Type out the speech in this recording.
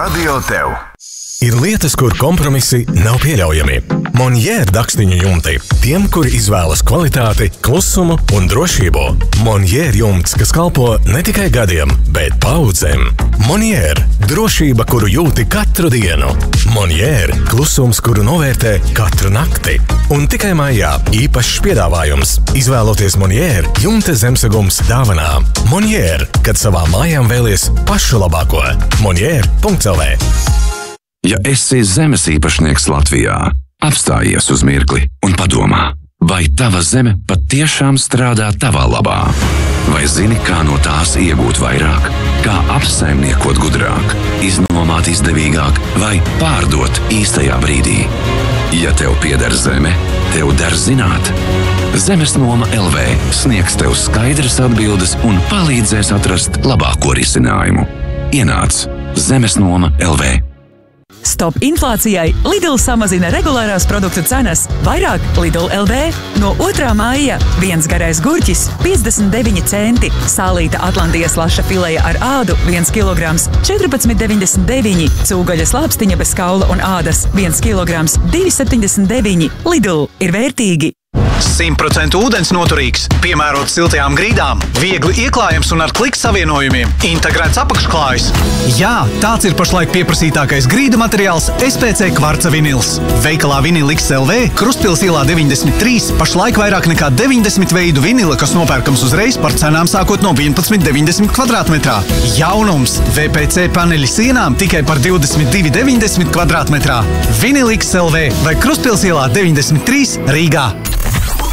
Radio tev. Ir lietas, kur kompromisi nav pieļaujami. Monjēr dakstiņu jumti. Tiem, kuri izvēlas kvalitāti, klusumu un drošību. Monjēr jumts, kas kalpo ne tikai gadiem, bet paudzēm. Monjēr – drošība, kuru jūti katru dienu. Monjēr – klusums, kuru novērtē katru nakti. Un tikai maijā īpašs piedāvājums. Izvēloties Monjēr, jumta zemsegums dāvanā. Monjēr, kad savām mājām vēlies pašu labāko. Monjēr.lv. Ja esi zemes īpašnieks Latvijā, apstājies uz mirkli un padomā, vai tava zeme patiešām strādā tavā labā? Vai zini, kā no tās iegūt vairāk? Kā apsaimniekot gudrāk, iznomāt izdevīgāk vai pārdot īstajā brīdī? Ja tev pieder zeme, tev der zināt. Zemesnoma LV sniegs tev skaidras atbildes un palīdzēs atrast labāko risinājumu. Ienāc Zemesnoma LV. Stop inflācijai! Lidl samazina regulārās produktu cenas. Vairāk Lidl LV. No 2. maija 1 garais gurķis 59 centi. Sālīta Atlantijas laša fileja ar ādu 1 kilograms 14,99. Cūgaļas lāpstiņa bez kaula un ādas 1 kilograms 2,79. Lidl ir vērtīgi. 100% ūdens noturīgs, piemērots siltajām grīdām, viegli ieklājams un ar kliku savienojumiem, integrēts apakšklājs. Jā, tāds ir pašlaik pieprasītākais grīdu materiāls SPC kvarca vinils. Veikalā Vinil XLV, Krustpils ielā 93, pašlaik vairāk nekā 90 veidu vinila, kas nopērkams uzreiz par cenām sākot no 11,90 kvadrātmetrā. Jaunums VPC paneļi sienām tikai par 22,90 kvadrātmetrā. Vinil XLV vai Krustpils ielā 93 Rīgā.